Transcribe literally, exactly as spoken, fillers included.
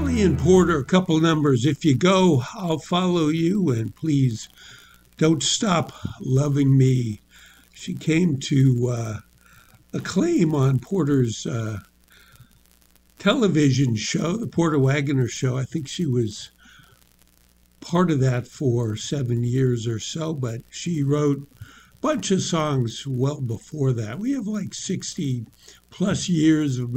Nellie and Porter, a couple numbers. If you go, I'll follow you, and please don't stop loving me. She came to uh, acclaim on Porter's uh, television show, the Porter Wagoner Show. I think she was part of that for seven years or so, but she wrote a bunch of songs well before that. We have like sixty plus years of